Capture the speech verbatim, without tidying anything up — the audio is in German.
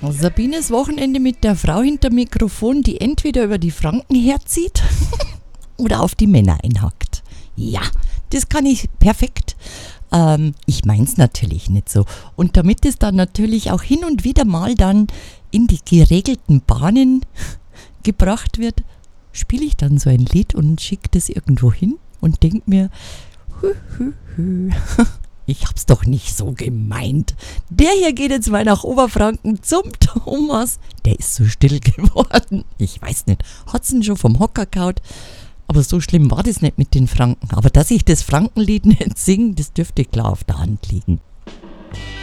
Sabines Wochenende mit der Frau hinter Mikrofon, die entweder über die Franken herzieht oder auf die Männer einhackt. Ja, das kann ich perfekt. Ähm, ich mein's natürlich nicht so. Und damit es dann natürlich auch hin und wieder mal dann in die geregelten Bahnen gebracht wird, spiele ich dann so ein Lied und schicke das irgendwo hin und denke mir, hü, hü, hü. Ich hab's doch nicht so gemeint. Der hier geht jetzt mal nach Oberfranken zum Thomas. Der ist so still geworden. Ich weiß nicht, hat's ihn schon vom Hocker gehauen? Aber so schlimm war das nicht mit den Franken. Aber dass ich das Frankenlied nicht singe, das dürfte klar auf der Hand liegen.